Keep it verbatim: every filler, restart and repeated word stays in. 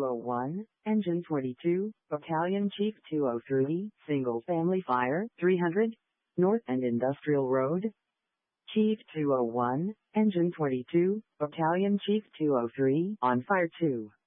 two oh one, Engine twenty-two, Battalion Chief two oh three, Single Family Fire, three hundred, North End Industrial Road. Chief two oh one, Engine twenty-two, Battalion Chief two oh three, on fire two.